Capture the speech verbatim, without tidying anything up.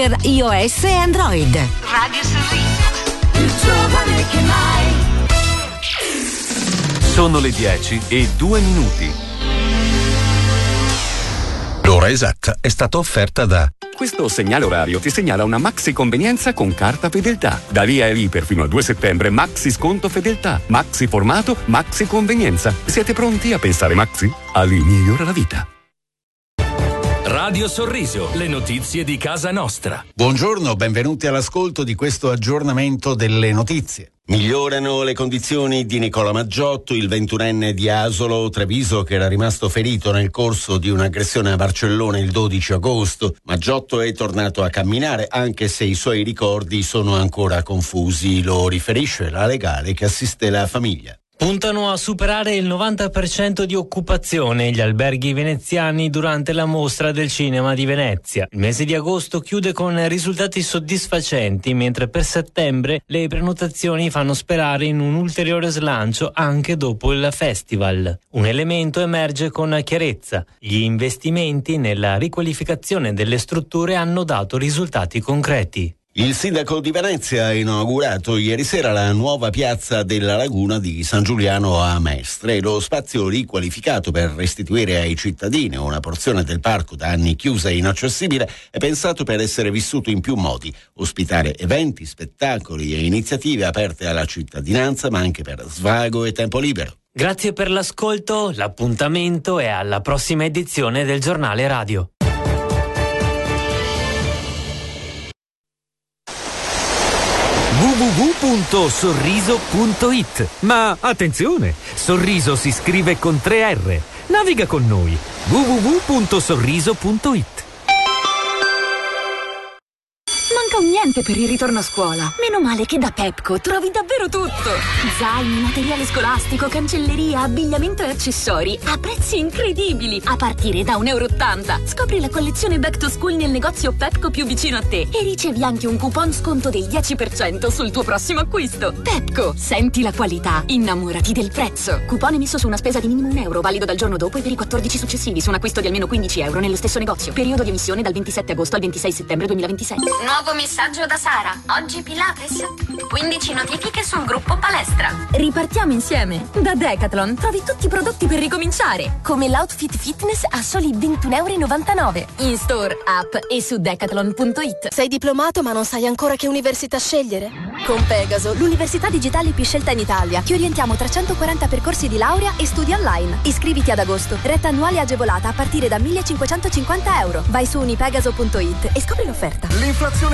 per iOS e Android. Radio Sorriso, più giovane che mai. Sono le dieci e due minuti. L'ora esatta è stata offerta da... Questo segnale orario ti segnala una maxi convenienza con carta fedeltà. Da lì a lì per fino al due settembre maxi sconto fedeltà, maxi formato, maxi convenienza. Siete pronti a pensare maxi? A lì migliora la vita. Radio Sorriso, le notizie di casa nostra. Buongiorno, benvenuti all'ascolto di questo aggiornamento delle notizie. Migliorano le condizioni di Nicola Maggiotto, il ventunenne di Asolo, Treviso, che era rimasto ferito nel corso di un'aggressione a Barcellona il dodici agosto. Maggiotto è tornato a camminare, anche se i suoi ricordi sono ancora confusi, lo riferisce la legale che assiste la famiglia. Puntano a superare il novanta per cento di occupazione gli alberghi veneziani durante la mostra del cinema di Venezia. Il mese di agosto chiude con risultati soddisfacenti, mentre per settembre le prenotazioni fanno sperare in un ulteriore slancio anche dopo il festival. Un elemento emerge con chiarezza: gli investimenti nella riqualificazione delle strutture hanno dato risultati concreti. Il sindaco di Venezia ha inaugurato ieri sera la nuova piazza della Laguna di San Giuliano a Mestre. Lo spazio riqualificato per restituire ai cittadini una porzione del parco da anni chiusa e inaccessibile è pensato per essere vissuto in più modi: ospitare eventi, spettacoli e iniziative aperte alla cittadinanza, ma anche per svago e tempo libero. Grazie per l'ascolto, l'appuntamento è alla prossima edizione del Giornale Radio. w w w punto sorriso punto it. Ma attenzione, Sorriso si scrive con tre erre. Naviga con noi. w w w punto sorriso punto it. Manca un niente per il ritorno a scuola. Meno male che da Pepco trovi davvero tutto. Zaini, materiale scolastico, cancelleria, abbigliamento e accessori a prezzi incredibili, a partire da un euro e ottanta. Scopri la collezione Back to School nel negozio Pepco più vicino a te e ricevi anche un coupon sconto del dieci per cento sul tuo prossimo acquisto. Pepco, senti la qualità, innamorati del prezzo. Coupon emesso su una spesa di minimo un euro, valido dal giorno dopo e per i quattordici successivi su un acquisto di almeno quindici euro nello stesso negozio. Periodo di emissione dal ventisette agosto al ventisei settembre duemilaventisei. Nuovo messaggio da Sara. Oggi Pilates. quindici notifiche sul gruppo palestra. Ripartiamo insieme. Da Decathlon trovi tutti i prodotti per ricominciare, come l'outfit fitness a soli ventuno e novantanove euro. In store, app e su decathlon punto it. Sei diplomato ma non sai ancora che università scegliere? Con Pegaso, l'università digitale più scelta in Italia, ti orientiamo tra centoquaranta percorsi di laurea e studi online. Iscriviti ad agosto. Retta annuale agevolata a partire da millecinquecentocinquanta euro. Vai su unipegaso punto it e scopri l'offerta. L'inflazione